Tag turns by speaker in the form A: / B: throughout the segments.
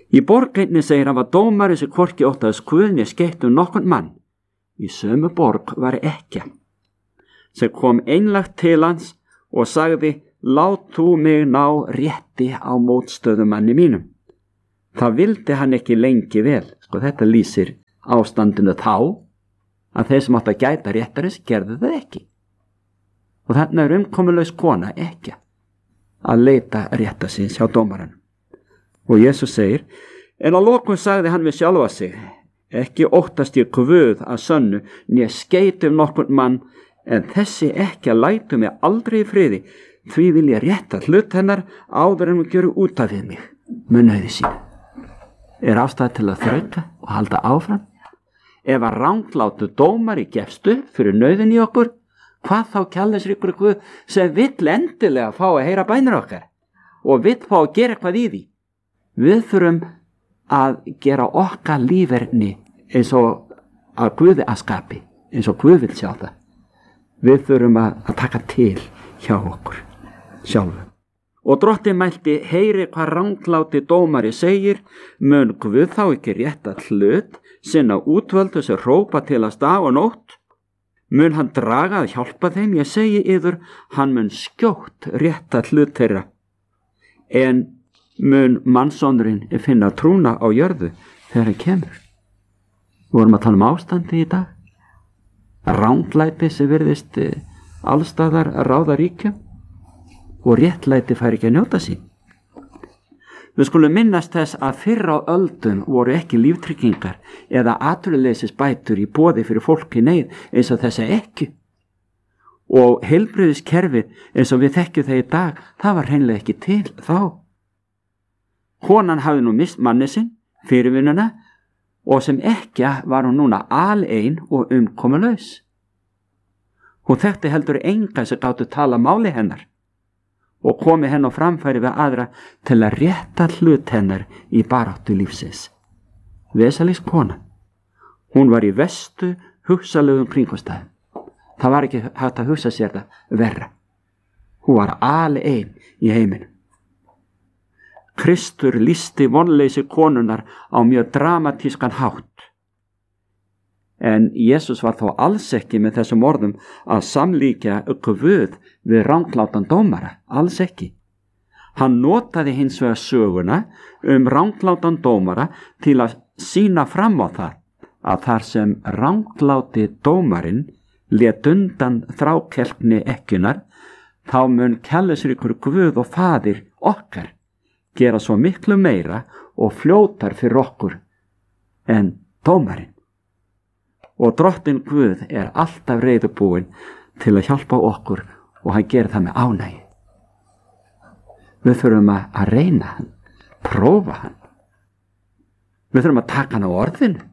A: Í borg einni segir hann var dómari sem hvorki óttaðist Guð né skeytt nokkurn mann. Í sömu borg var ekkja sem kom einlægt til hans og sagði: lát þú mig ná rétti á mótstöðumanni mínum. Það vildi hann ekki lengi vel. Þetta lýsir ástandinu þá að þeir sem átt að gæta réttarins gerðu það ekki. Og þarna umkomulaus kona ekkja að leita rétta síns hjá dómaranum. Og Jesús segir: en að lokum sagði hann við sjálfa sig: ekki óttast ég Guð að sönnu, né skeyt nokkurn mann, en þessi ekkja lætur mig aldrei í friði, því vil ég rétta hlut hennar áður en hún gjöru út af við mig með nauði sínu. Ástæða til að þrauka og halda áfram? Ef að ranglátu dómari gefst upp fyrir nauðin í okkur, hvað þá kærleiksríkur Guð sem vill endilega fá að heyra bænir okkar og vill fá að gera eitthvað í því? Við þurfum að gera okkar líferni eins og að Guði að skapi, eins og Guð vill sjá það. Við þurfum að taka til hjá okkur sjálfum. Og Drottinn mælti: heyri hvað rangláti dómari segir, mun Guð þá ekki rétta hlut sinna útvöldu sem hrópa til hans dag og nótt? Mun hann draga að hjálpa þeim? Ég segi yður, hann mun skjótt rétta hlut þeirra. En mun mannssonurinn finna trúna á jörðu þegar hann kemur? Við vorum að tala um ástandi í dag. Ranglæti sem virðist allstaðar ráða ríkjum og réttlæti fær ekki að njóta sín. Við skulum minnast þess að fyrr á öldum voru ekki líftryggingar eða atvinnuleysisbætur í boði fyrir fólk í neyð eins og þessa ekki. Og heilbrigðiskerfið eins og við þekkjum það í dag, það var hreinlega ekki til þá. Konan hafði nú mist manni sinn, fyrirvinnuna, og sem ekkja var hún núna alein og umkomulaus. Hún þekkti heldur enga sem gátu tala máli hennar og komi henn á framfæri við aðra til að rétta hlut hennar í baráttu lífsins. Vesalings kona. Hún var í verstu hugsalegum kringumstæðum. Það var ekki hægt að hugsa sér það verra. Hún var alein í heiminum. Kristur lýsti vonleysi konunnar á mjög dramatískan hátt. En Jesús var þó alls ekki með þessum orðum að samlíkja Guð við ranglátan dómara, alls ekki. Hann notaði hins vegar söguna ranglátan dómara til að sýna fram á það að þar sem rangláti dómarinn lét undan þrákelkni ekkjunar, þá mun kærleiksríkur Guð og Faðir okkar gera svo miklu meira og fljótar fyrir okkur en dómarinn. Og Drottinn Guð alltaf reiðubúinn til að hjálpa okkur og hann gerir það með ánægju. Við þurfum að reyna hann, prófa hann. Við þurfum að taka hann á orðinu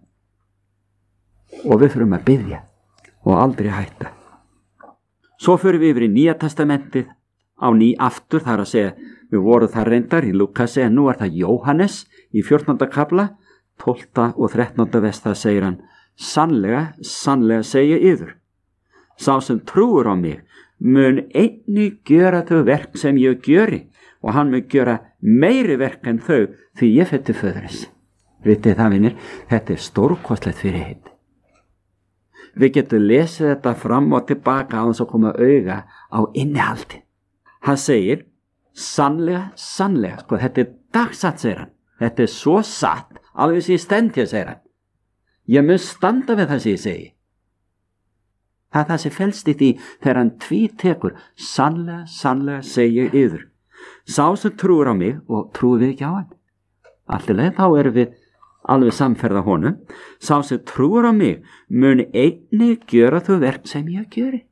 A: og við þurfum að biðja og aldrei hætta. Svo förum við yfir í Nýja testamentið á ný aftur, þar að segja, við vorum þar reyndar í Lúkasi, en nú það Jóhannes í 14. kafla, 12. og 13. vers, það segir hann: sannlega, sannlega segi yður, sá sem trúir á mig mun einnig gjöra þau verk sem ég gjöri, og hann mun gjöra meiri verk en þau, því ég fer til föðurins. Vitið það, vinir, þetta stórkostlegt fyrir hitt. Við getum lesið þetta fram og tilbaka á þess að koma auga á innihaldi. Hann segir: sannlega, sannlega, þetta dagsatt, segir hann. Þetta svo satt, alveg sem ég stend hér, segir hann. Ég mun standa við það sem ég segi. Það það sem felst í því þegar hann tvítekur: sannlega, sannlega segi ég yður, sá sem trúir á mig, og trúir við ekki á hann. Alltilega þá erum við alveg samferða honum. Sá sem trúir á mig mun einnig gjöra þau verk sem ég gjöri.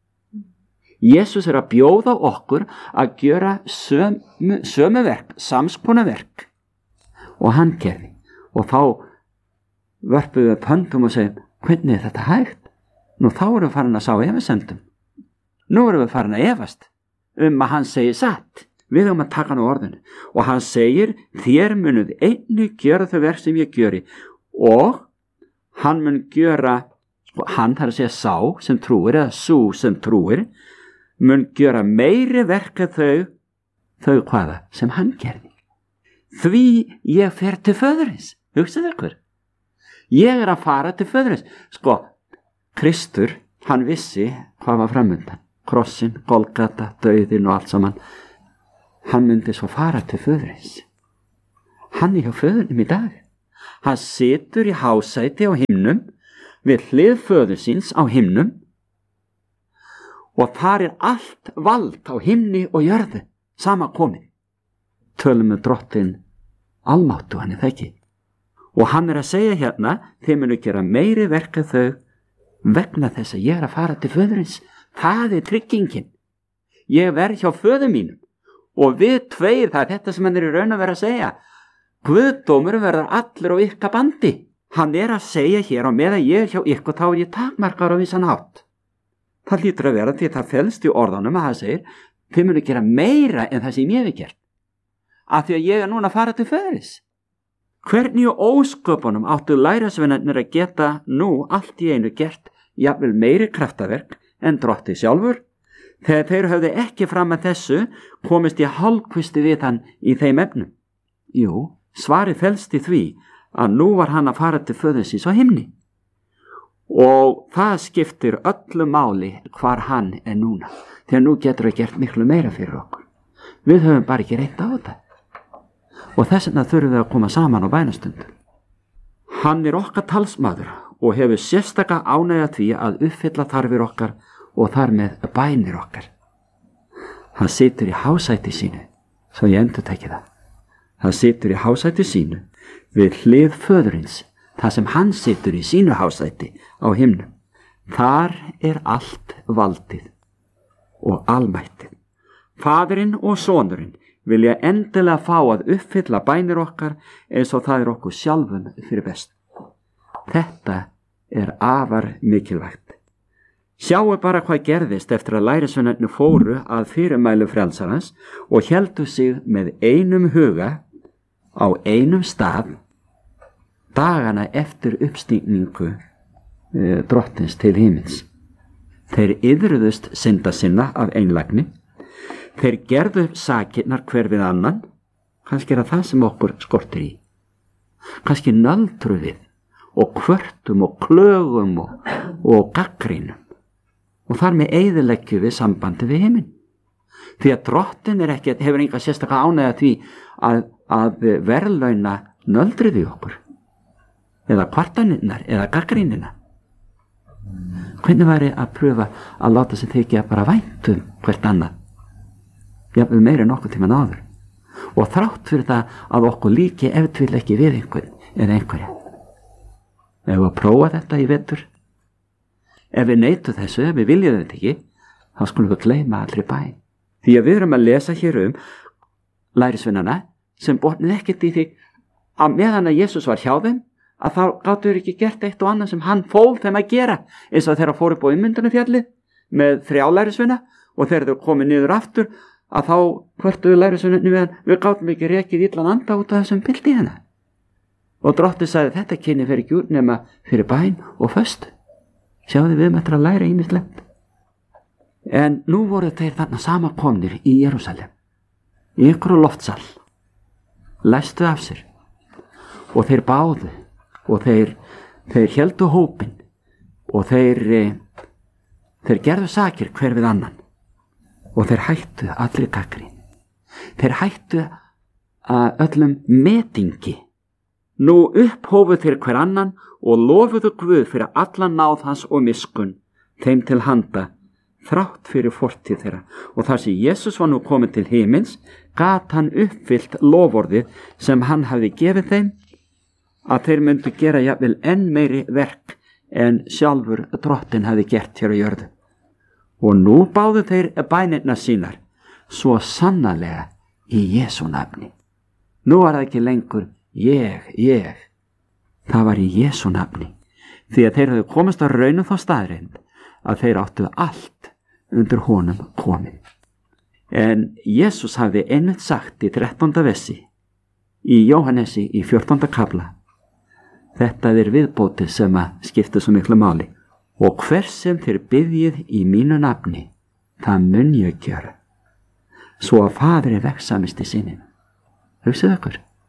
A: Jesús að bjóða okkur að gjöra sömu verk, samskonar verk, og hann gerði. Og þá vörpum við höndum og segjum: hvernig þetta hægt? Nú þá erum við farin að sá efasendum. Nú erum við farin að efast að hann segir satt. Við höfum að taka hann á orðinu. Og hann segir: þér munuð einnig gjöra þau verk sem ég gjöri. Og hann mun gjöra, hann þarf að segja sá sem trúir, eða sú sem trúir, mun gjöra meiri verk en þau hvaða sem hann gerði. því ég fer til föðurins. Hugsið ykkur. Ég að fara til föðurins. Sko, Kristur, hann vissi hvað var framundan. Krossin, Golgata, dauðin og allt saman. Hann myndi svo fara til föðurins. Hann hjá föðurnum í dag. Hann situr í hásæti á himnum, við hlið föður síns á himnum, og þar allt vald á himni og jörðu sama komið. Tölum með Drottinn almáttu, hann það ekki. Og hann að segja hérna, þið munu gera meiri verk en þau vegna þess að ég að fara til föðurins. Það tryggingin. Ég verð hjá föður mínum og við tveir, það þetta sem hann í raun að vera að segja. Guðdómur verður allir á ykkar bandi. Hann að segja hér á meðan ég hjá ykkur, þá ég takmarkar á vissan hátt. Það hlýtur að vera því það felst í orðanum að það segir, þið munu gera meira en það sem ég hef gert. Af því að ég núna að fara til föðurins. Hvernig ósköpunum áttu lærisveinarnir að geta nú allt í einu gert jafnvel meiri kraftaverk en Drotti sjálfur, þegar þeir höfðu ekki fram að þessu komist í hálfkvisti við hann í þeim efnum? Jú, svarið felst í því að nú var hann að fara til föðursins á himni. Og það skiptir öllu máli hvar hann núna, þegar nú getur það gert miklu meira fyrir okkur. Við höfum bara ekki reynt á þetta. Og þess vegna þurfum við að koma saman á bænastundum. Hann okkar talsmaður og hefur sérstaka ánægja því að uppfylla þarfir okkar og þar með bænir okkar. Hann situr í hásæti sínu, svo ég endurtæki það. Hann situr í hásæti sínu við hlið föðurins, þar sem hann situr í sínu hásæti á himnum. Þar allt valdið og almættið. Faðirinn og sonurinn vilja endilega fá að uppfylla bænir okkar eins og það okkur sjálfum fyrir best. Þetta afar mikilvægt. Sjáu bara hvað gerðist eftir að lærisveinarnir fóru að fyrirmælu frelsarans og héldu sig með einum huga á einum stað dagana eftir uppstigningu Drottins til himins. Þeir iðruðust synda sinna af einlægni. Þeir gerðu sakirnar hver við annan. Kannski það sem okkur skortir í. Kannski nöldru við og kvörtum og klögum og gaggrínum. Og þar með eyðileggjum við sambandi við himinn. Því að Drottinn hefur enga sérstaka ánægja því að verðlauna nöldrið í okkur. Eða kvartanirnar eða gaggrínina. Hvernig væri að pröfa að láta sig þykja bara væntum hvert annað? Jafnvel meira en okkur tíman áður. Og þrátt fyrir það að okkur líki ef til ekki við einhvern eða einhverja. Ef við að prófa þetta í vetur, ef við neitum þessu, ef við viljum þetta ekki, þá skulum við gleyma allri bæn. Því að við erum að lesa hér lærisveinana sem bornið ekkert í því að meðan að Jesús var hjá þeim, að þá gátu þeir ekki gert eitt og annað sem hann fól þeim að gera, eins og þeirra fóru upp á Ummyndunarfjallið með 3 lærisveina og þegar þeir komið niður aftur að þá hvörtuðu lærisveinarnir við gátum ekki rekið illan anda út af þessum pildi hérna. Og Drottinn sagði þetta kynni fyrir ekki úr nema fyrir bæn og föstu. Sjáðu við eftir að læra ýmislegt. En nú voru þeir þarna samankomnir í Jerúsalem, í ykkur loftsal, læstu af sér og þeir báðu og þeir héldu hópinn og þeir gerðu sakir hver við annan og þeir hættu allri gagnrýni. Þeir hættu öllum metingi. Nú upphófuð þeir hver annan og lofuðu Guð fyrir allan náð hans og miskunn þeim til handa þrátt fyrir fortíð þeirra. Og þar sem Jesús var nú komin til himins gat hann uppfyllt loforðið sem hann hafði gefið þeim að þeir myndu gera jafnvel enn meiri verk en sjálfur Drottinn hafði gert hér á jörðu. Og nú báðu þeir bænirnar sínar svo sannarlega í Jesú nafni. Nú var það ekki lengur ég. Það var í Jesú nafni. Því að þeir hafði komist að raunum þá staðreind að þeir áttu allt undir honum komið. En Jesús hafði einmitt sagt í 13. versi í Jóhannesi í 14. kafla: þetta viðbótið sem að skipta svo miklu máli. Og hvers sem þér biðjið í mínu nafni, það mun ég gera, svo að Faðir vegsamist í sinni. Hugsið ykkur,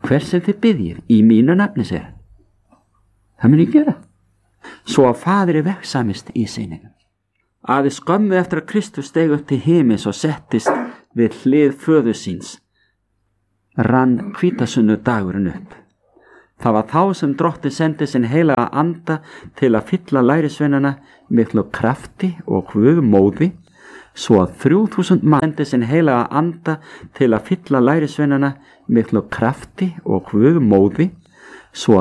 A: hver sem þið biðjið í mínu nafni, sér. Það mun ég gera. Svo að Faðir vegsamist í syninum. Aðeins skömmu eftir að Kristus steig upp til himins og settist við hlið föður síns, rann hvítasunnu-dagurinn upp. Það var þá sem Drottinn sendi sinn heilaga anda til að fylla lærisveinana miklu krafti og guðmóði, svo að 3000 manns sendi sinn heilaga anda til að fylla lærisveinana miklu krafti og guðmóði, svo